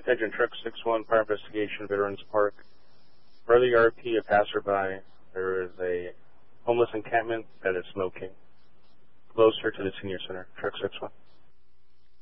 Attention Truck 61, Fire Investigation, Veterans Park. Early RP, a passerby. There is a homeless encampment that is smoking. Closer to the senior center. Truck 61.